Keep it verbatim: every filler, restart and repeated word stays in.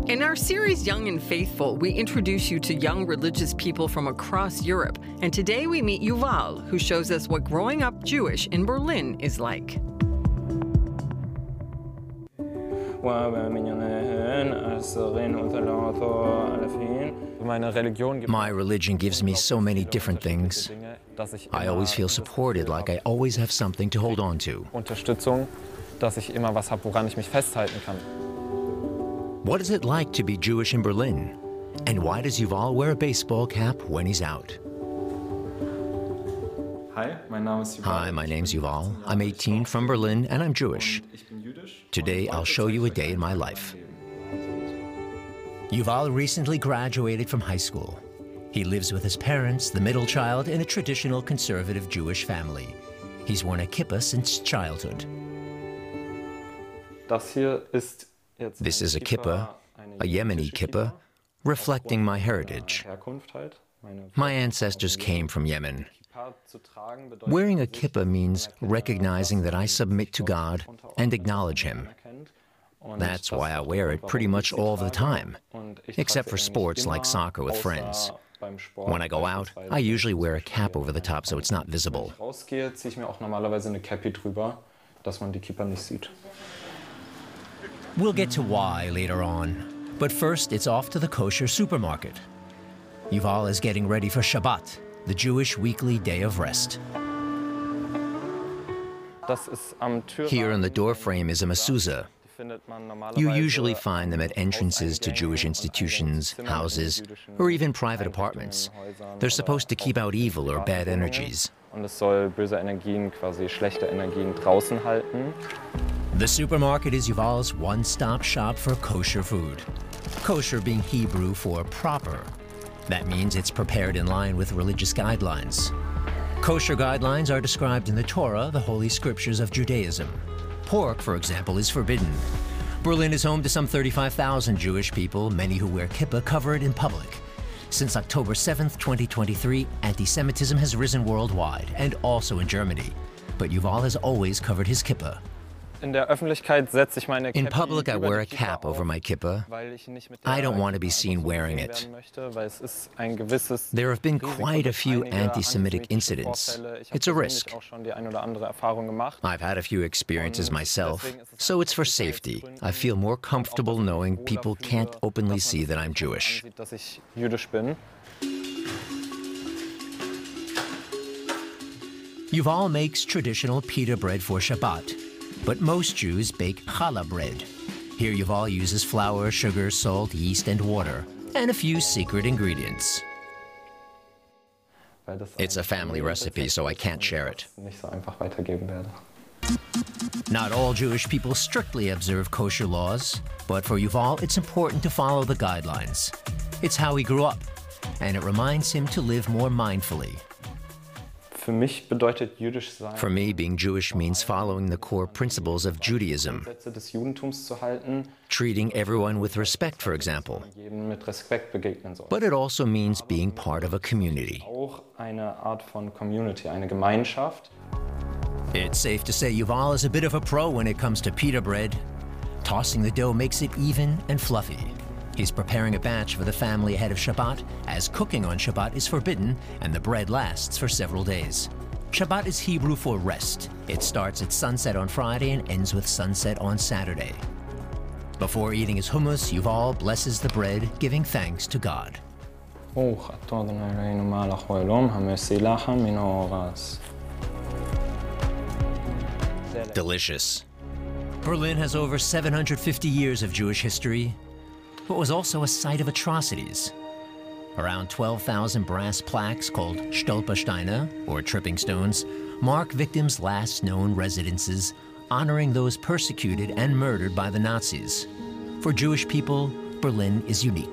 In our series Young and Faithful, we introduce you to young religious people from across Europe. And today we meet Yuval, who shows us what growing up Jewish in Berlin is like. My religion gives me so many different things. I always feel supported, like I always have something to hold on to. What is it like to be Jewish in Berlin? And why does Yuval wear a baseball cap when he's out? Hi, my name's Yuval. I'm eighteen, from Berlin, and I'm Jewish. Today, I'll show you a day in my life. Yuval recently graduated from high school. He lives with his parents, the middle child, in a traditional conservative Jewish family. He's worn a kippah since childhood. This is a kippah, a Yemeni kippah, reflecting my heritage. My ancestors came from Yemen. Wearing a kippah means recognizing that I submit to God and acknowledge Him. That's why I wear it pretty much all the time, except for sports like soccer with friends. When I go out, I usually wear a cap over the top so it's not visible. We'll get to why later on, but first it's off to the kosher supermarket. Yuval is getting ready for Shabbat, the Jewish weekly day of rest. Here on the doorframe is a mezuzah. You usually find them at entrances to Jewish institutions, houses, or even private apartments. They're supposed to keep out evil or bad energies. The supermarket is Yuval's one-stop shop for kosher food. Kosher being Hebrew for proper. That means it's prepared in line with religious guidelines. Kosher guidelines are described in the Torah, the holy scriptures of Judaism. Pork, for example, is forbidden. Berlin is home to some thirty-five thousand Jewish people, many who wear kippah cover it in public. Since October seventh, twenty twenty-three, anti-Semitism has risen worldwide, and also in Germany. But Yuval has always covered his kippah. In public, I wear a cap over my kippah. I don't want to be seen wearing it. There have been quite a few anti-Semitic incidents. It's a risk. I've had a few experiences myself, so it's for safety. I feel more comfortable knowing people can't openly see that I'm Jewish. Yuval makes traditional pita bread for Shabbat. But most Jews bake challah bread. Here Yuval uses flour, sugar, salt, yeast, and water, and a few secret ingredients. It's a family recipe, so I can't share it. Not all Jewish people strictly observe kosher laws, but for Yuval, it's important to follow the guidelines. It's how he grew up, and it reminds him to live more mindfully. For me, being Jewish means following the core principles of Judaism. Treating everyone with respect, for example. But it also means being part of a community. It's safe to say Yuval is a bit of a pro when it comes to pita bread. Tossing the dough makes it even and fluffy. He's preparing a batch for the family ahead of Shabbat, as cooking on Shabbat is forbidden and the bread lasts for several days. Shabbat is Hebrew for rest. It starts at sunset on Friday and ends with sunset on Saturday. Before eating his hummus, Yuval blesses the bread, giving thanks to God. Delicious. Berlin has over seven hundred fifty years of Jewish history, but was also a site of atrocities. Around twelve thousand brass plaques called Stolpersteine, or tripping stones, mark victims' last known residences, honoring those persecuted and murdered by the Nazis. For Jewish people, Berlin is unique.